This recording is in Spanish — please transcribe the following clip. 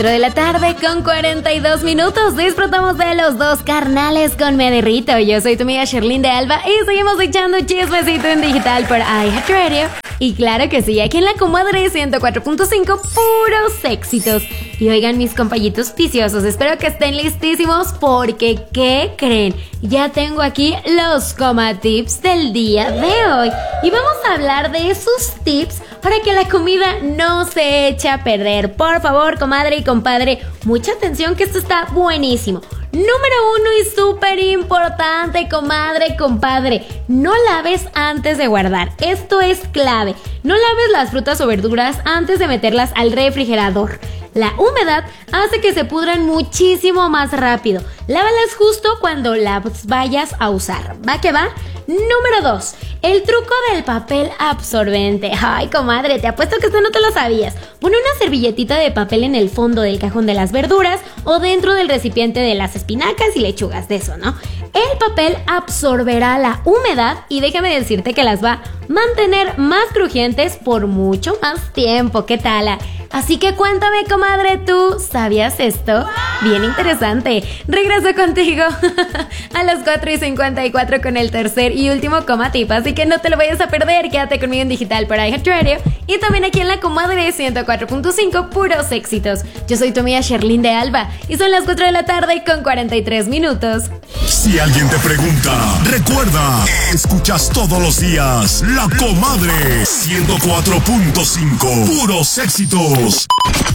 De la tarde con 42 minutos. Disfrutamos de los dos carnales con Me Derrito. Yo soy tu amiga Sherlyn de Alba y seguimos echando chismecito en digital por iHeartRadio. Y claro que sí, aquí en la comadre 104.5, puros éxitos. Y oigan, mis compañitos viciosos, espero que estén listísimos porque, ¿qué creen? Ya tengo aquí los coma tips del día de hoy. Y vamos a hablar de esos tips para que la comida no se eche a perder. Por favor, comadre y compadre, mucha atención que esto está buenísimo. Número 1 y súper importante, comadre, compadre, no laves antes de guardar. Esto es clave. No laves las frutas o verduras antes de meterlas al refrigerador. La humedad hace que se pudran muchísimo más rápido. Lávalas justo cuando las vayas a usar. ¿Va que va? Número 2. El truco del papel absorbente. Ay, comadre, te apuesto que esto no te lo sabías. Pon una servilletita de papel en el fondo del cajón de las verduras o dentro del recipiente de las espinacas y lechugas, de eso, ¿no? El papel absorberá la humedad y déjame decirte que las va a mantener más crujientes por mucho más tiempo. ¿Qué tal? Así que cuéntame, comadre, ¿tú sabías esto? Bien interesante. Regreso contigo a las 4:54 con el tercer y último coma tip, así que no te lo vayas a perder. Quédate conmigo en digital por iHeartRadio y también aquí en la comadre 104.5, puros éxitos. Yo soy tu amiga Sherlyn de Alba y son las 4 de la tarde con 43 minutos. Si alguien te pregunta, recuerda, escuchas todos los días La Comadre 104.5, puros éxitos.